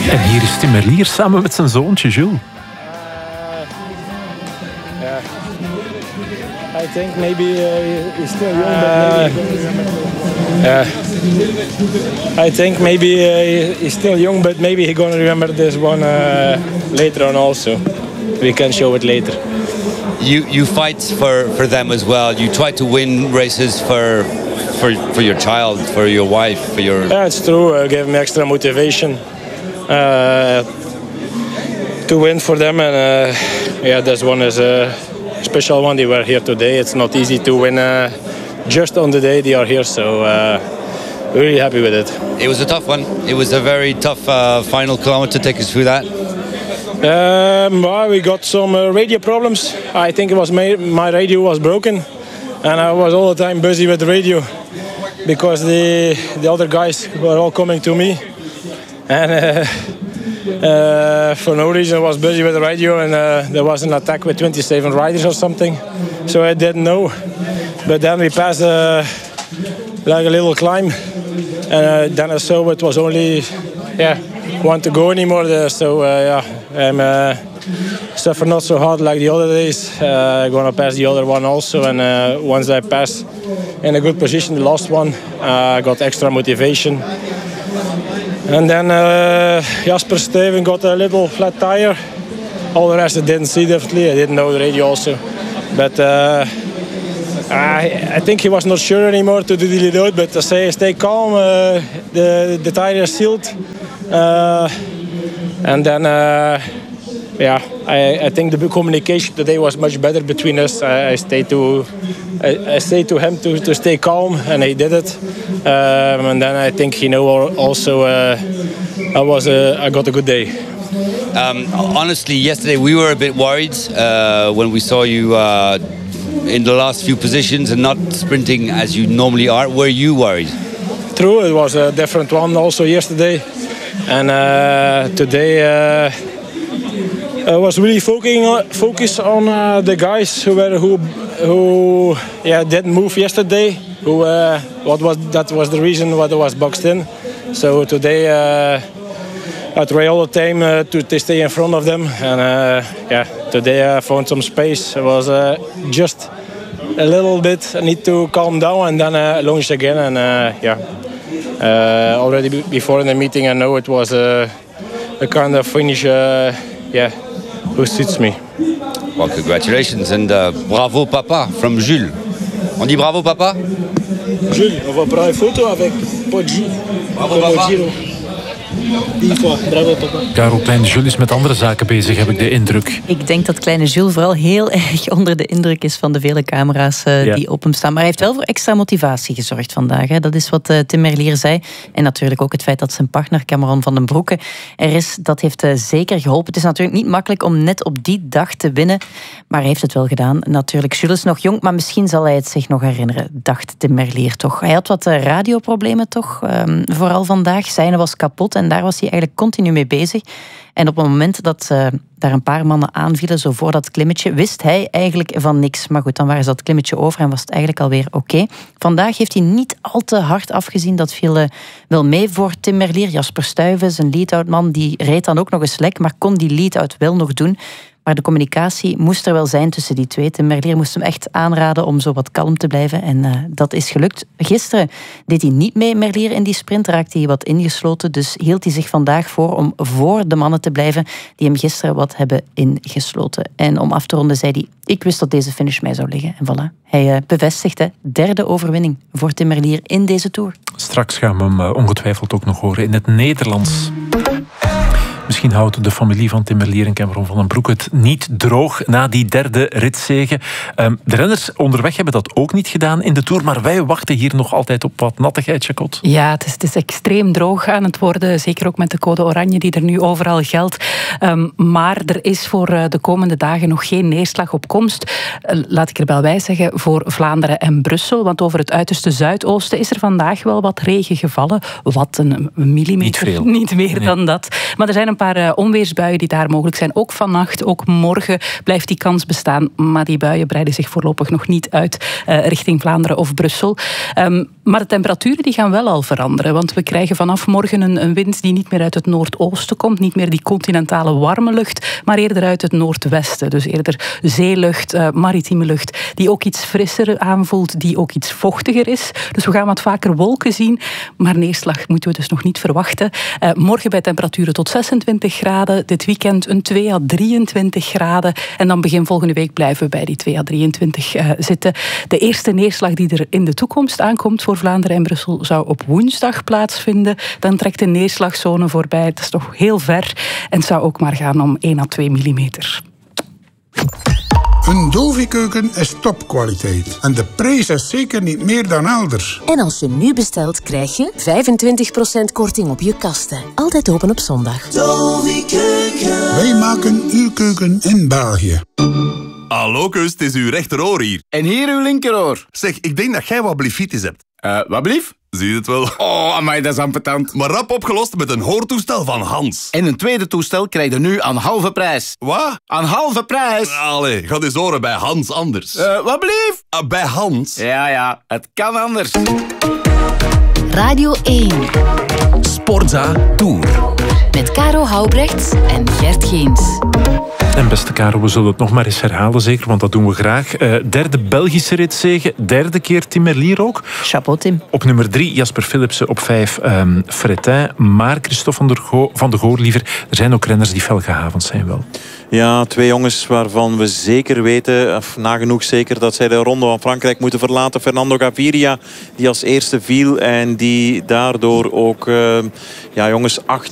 En hier is Tim Merlier samen met zijn zoontje Jules. I think maybe he's still young, but I think maybe he's still young, but maybe he's gonna remember this one later on also. We can show it later. You fight for them as well. You try to win races for your child, for your wife, for your... Yeah, it's true. Give me extra motivation to win for them. And this one is a special one. They were here today. It's not easy to win just on the day they are here. So really happy with it. It was a tough one. It was a very tough final kilometer. Take us through that. We got some radio problems. I think it was my radio was broken, and I was all the time busy with the radio because the other guys were all coming to me, and for no reason I was busy with the radio, and there was an attack with 27 riders or something, so I didn't know. But then we passed like a little climb, and then I saw it was only want to go anymore there, so I'm suffer not so hard like the other days. I'm gonna pass the other one also, and once I pass in a good position, the last one, I got extra motivation. And then Jasper Stuyven got a little flat tire. All the rest I didn't see definitely. I didn't know the radio also, but I think he was not sure anymore to do the lead out. But I say stay calm. The tire is sealed. And then, I think the communication today was much better between us. I stayed to him to stay calm, and he did it. And then I think he know also I got a good day. Honestly, yesterday we were a bit worried when we saw you in the last few positions and not sprinting as you normally are. Were you worried? True, it was a different one also yesterday. And today I was really focused on the guys who didn't move yesterday. That was the reason why it was boxed in. So today I try all the time to stay in front of them. And today I found some space. It was just a little bit. I need to calm down and then launch again. And already before in the meeting, I know it was a kind of finish, who suits me. Well, congratulations and bravo papa from Jules. On dit bravo papa? Jules, on va prendre une photo avec Poggi. Bravo papa. Bravo papa. Karel, kleine Jules is met andere zaken bezig, heb ik de indruk. Ik denk dat kleine Jules vooral heel erg onder de indruk is van de vele camera's die op hem staan. Maar hij heeft wel voor extra motivatie gezorgd vandaag. Hè. Dat is wat Tim Merlier zei. En natuurlijk ook het feit dat zijn partner Cameron van den Broeke er is. Dat heeft zeker geholpen. Het is natuurlijk niet makkelijk om net op die dag te winnen. Maar hij heeft het wel gedaan. Natuurlijk, Jules is nog jong, maar misschien zal hij het zich nog herinneren. Dacht Tim Merlier toch. Hij had wat radioproblemen toch. Vooral vandaag. Zijne was kapot en daar was hij eigenlijk continu mee bezig. En op het moment dat daar een paar mannen aanvielen, zo voor dat klimmetje, wist hij eigenlijk van niks. Maar goed, dan waren ze dat klimmetje over en was het eigenlijk alweer oké. Vandaag heeft hij niet al te hard afgezien. Dat viel wel mee voor Tim Merlier. Jasper Stuyven, zijn lead-out-man, die reed dan ook nog eens lek, maar kon die lead-out wel nog doen. Maar de communicatie moest er wel zijn tussen die twee. Tim Merlier moest hem echt aanraden om zo wat kalm te blijven. En dat is gelukt. Gisteren deed hij niet mee, Merlier, in die sprint. Raakte hij wat ingesloten. Dus hield hij zich vandaag voor om voor de mannen te blijven die hem gisteren wat hebben ingesloten. En om af te ronden zei hij, ik wist dat deze finish mij zou liggen. En voilà, hij bevestigt, derde overwinning voor Tim Merlier in deze Tour. Straks gaan we hem ongetwijfeld ook nog horen in het Nederlands. Misschien houdt de familie van Tim Merlier en Cameron van den Broeke het niet droog na die derde ritzege. De renners onderweg hebben dat ook niet gedaan in de Tour, maar wij wachten hier nog altijd op wat nattigheid, Jacot. Ja, het is extreem droog aan het worden, zeker ook met de code oranje die er nu overal geldt. Maar er is voor de komende dagen nog geen neerslag op komst. Laat ik er wel bij zeggen, voor Vlaanderen en Brussel, want over het uiterste zuidoosten is er vandaag wel wat regen gevallen. Wat een millimeter. Niet veel. Niet meer dan dat. Maar er zijn een paar onweersbuien die daar mogelijk zijn. Ook vannacht, ook morgen blijft die kans bestaan. Maar die buien breiden zich voorlopig nog niet uit richting Vlaanderen of Brussel. Maar de temperaturen die gaan wel al veranderen. Want we krijgen vanaf morgen een wind die niet meer uit het noordoosten komt. Niet meer die continentale warme lucht, maar eerder uit het noordwesten. Dus eerder zeelucht, maritieme lucht, die ook iets frisser aanvoelt, die ook iets vochtiger is. Dus we gaan wat vaker wolken zien, maar neerslag moeten we dus nog niet verwachten. Morgen bij temperaturen tot 26 graden. Dit weekend een 2 à 23 graden. En dan begin volgende week blijven we bij die 2 à 23 zitten. De eerste neerslag die er in de toekomst aankomt voor Vlaanderen en Brussel zou op woensdag plaatsvinden. Dan trekt de neerslagzone voorbij. Dat is toch heel ver. En het zou ook maar gaan om 1 à 2 millimeter. Een Dovi-keuken is topkwaliteit. En de prijs is zeker niet meer dan elders. En als je nu bestelt, krijg je 25% korting op je kasten. Altijd open op zondag. Dovi-keuken. Wij maken uw keuken in België. Hallo Kus, het is uw rechteroor hier. En hier uw linkeroor. Zeg, ik denk dat jij wat blefitis hebt. Wat blief? Zie je het wel? Oh, amai, dat is ambetant. Maar rap opgelost met een hoortoestel van Hans. En een tweede toestel krijg je nu aan halve prijs. Wat? Aan halve prijs. Allee, ga eens horen bij Hans anders. Wat blief? Bij Hans? Ja, het kan anders. Radio 1. Sportza Tour. Met Caro Houbrechts en Gert Geens. En beste Caro, we zullen het nog maar eens herhalen, zeker, want dat doen we graag. Derde Belgische ritzege, derde keer Tim Merlier ook. Chapeau, Tim. Op nummer 3 Jasper Philipsen, op 5 Fretin. Maar Christophe van der Goor, liever, er zijn ook renners die fel gehavend zijn wel. Ja, 2 jongens waarvan we zeker weten, of nagenoeg zeker, dat zij de Ronde van Frankrijk moeten verlaten. Fernando Gaviria, die als eerste viel en die daardoor ook, jongens,